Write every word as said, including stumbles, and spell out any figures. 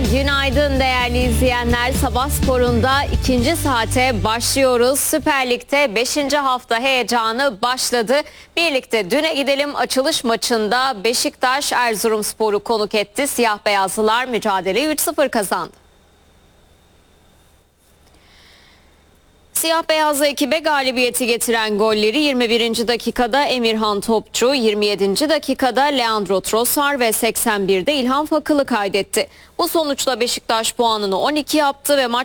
Günaydın değerli izleyenler. Sabah Spor'unda ikinci saate başlıyoruz. Süper Lig'de beşinci hafta heyecanı başladı. Birlikte düne gidelim. Açılış maçında Beşiktaş Erzurumspor'u konuk etti. Siyah beyazlılar mücadeleyi üç sıfır kazandı. Siyah beyazlı ekibe galibiyeti getiren golleri yirmi birinci dakikada Emirhan Topçu, yirmi yedinci dakikada Leandro Trossard ve seksen birde İlhan Fakılı kaydetti. Bu sonuçla Beşiktaş puanını on iki yaptı ve maç